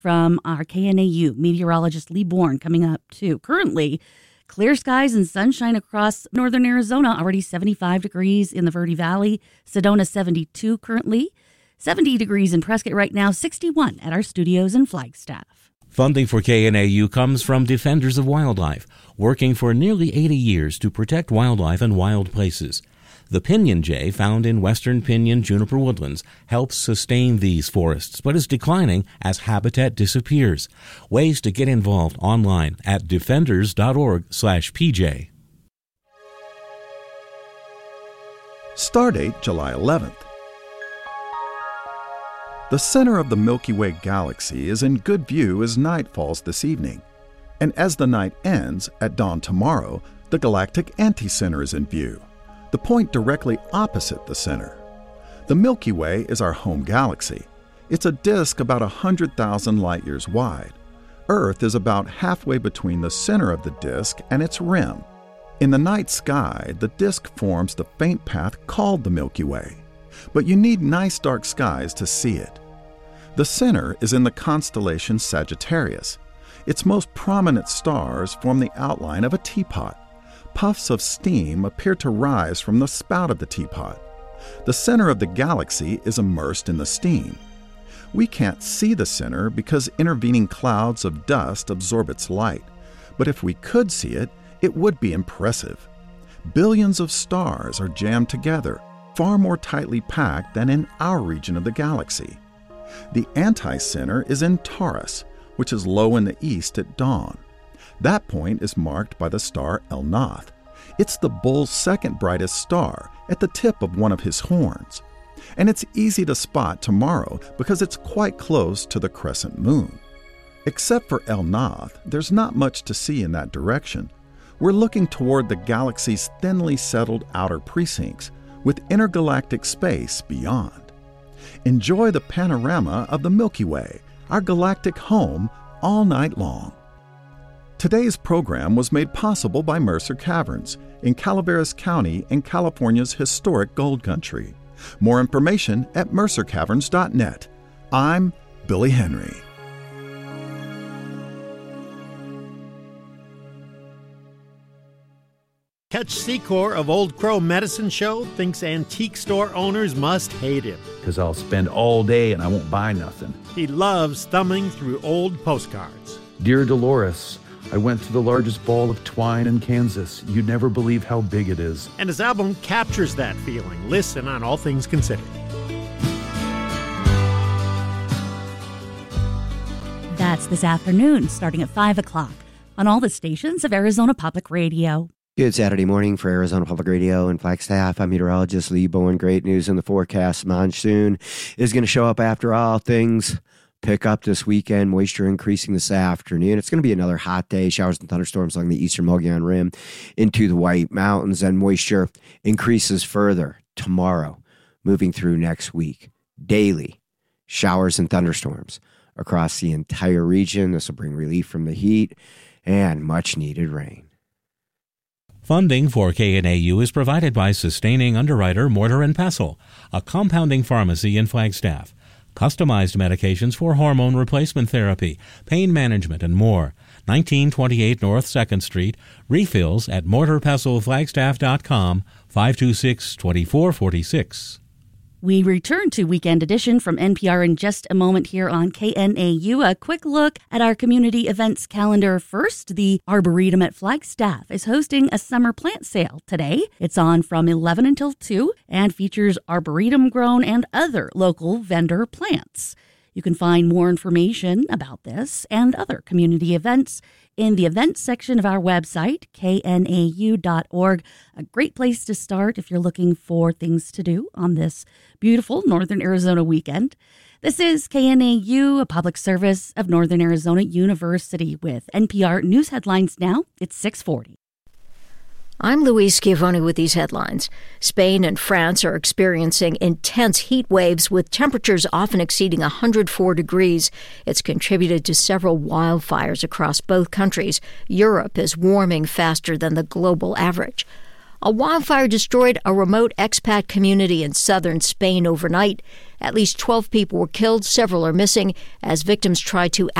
from our KNAU meteorologist Lee Bourne coming up too. Currently, clear skies and sunshine across northern Arizona, already 75 degrees in the Verde Valley. Sedona 72 currently, 70 degrees in Prescott right now, 61 at our studios in Flagstaff. Funding for KNAU comes from Defenders of Wildlife, working for nearly 80 years to protect wildlife and wild places. The pinyon jay, found in western pinyon juniper woodlands, helps sustain these forests, but is declining as habitat disappears. Ways to get involved online at defenders.org/PJ. Stardate July 11th. The center of the Milky Way galaxy is in good view as night falls this evening. And as the night ends, at dawn tomorrow, the galactic anticenter is in view, the point directly opposite the center. The Milky Way is our home galaxy. It's a disk about 100,000 light-years wide. Earth is about halfway between the center of the disk and its rim. In the night sky, the disk forms the faint path called the Milky Way. But you need nice dark skies to see it. The center is in the constellation Sagittarius. Its most prominent stars form the outline of a teapot. Puffs of steam appear to rise from the spout of the teapot. The center of the galaxy is immersed in the steam. We can't see the center because intervening clouds of dust absorb its light, but if we could see it, it would be impressive. Billions of stars are jammed together, far more tightly packed than in our region of the galaxy. The anticenter is in Taurus, which is low in the east at dawn. That point is marked by the star Elnath. It's the bull's second brightest star, at the tip of one of his horns. And it's easy to spot tomorrow because it's quite close to the crescent moon. Except for Elnath, there's not much to see in that direction. We're looking toward the galaxy's thinly settled outer precincts, with intergalactic space beyond. Enjoy the panorama of the Milky Way, our galactic home, all night long. Today's program was made possible by Mercer Caverns in Calaveras County in California's historic gold country. More information at mercercaverns.net. I'm Billy Henry. Catch Secor of Old Crow Medicine Show thinks antique store owners must hate him. Because I'll spend all day and I won't buy nothing. He loves thumbing through old postcards. Dear Dolores, I went to the largest ball of twine in Kansas. You'd never believe how big it is. And his album captures that feeling. Listen on All Things Considered. That's this afternoon, starting at 5 o'clock on all the stations of Arizona Public Radio. Good Saturday morning for Arizona Public Radio and Flagstaff. I'm meteorologist Lee Bourne. Great news in the forecast. Monsoon is going to show up after all. Things pick up this weekend. Moisture increasing this afternoon. It's going to be another hot day. Showers and thunderstorms along the eastern Mogollon Rim into the White Mountains, and moisture increases further tomorrow, moving through next week. Daily showers and thunderstorms across the entire region. This will bring relief from the heat and much needed rain. Funding for KNAU is provided by Sustaining Underwriter Mortar & Pestle, a compounding pharmacy in Flagstaff. Customized medications for hormone replacement therapy, pain management, and more. 1928 North 2nd Street. Refills at mortarpestleflagstaff.com, 526-2446. We return to Weekend Edition from NPR in just a moment here on KNAU. A quick look at our community events calendar first. The Arboretum at Flagstaff is hosting a summer plant sale today. It's on from 11 until 2 and features arboretum-grown and other local vendor plants. You can find more information about this and other community events in the events section of our website, knau.org. A great place to start if you're looking for things to do on this beautiful Northern Arizona weekend. This is KNAU, a public service of Northern Arizona University with NPR News Headlines now. It's 6:40. I'm Louise Schiavone with these headlines. Spain and France are experiencing intense heat waves with temperatures often exceeding 104 degrees. It's contributed to several wildfires across both countries. Europe is warming faster than the global average. A wildfire destroyed a remote expat community in southern Spain overnight. At least 12 people were killed, several are missing, as victims tried to